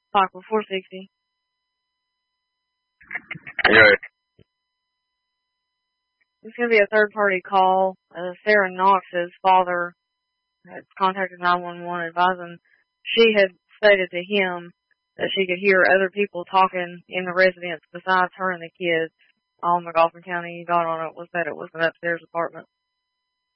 Michael 460. Yeah. It's going to be a third-party call. Sarah Knox's father had contacted 911 advising she had stated to him that she could hear other people talking in the residence besides her and the kids. All McGoffin County got on it was that it was an upstairs apartment.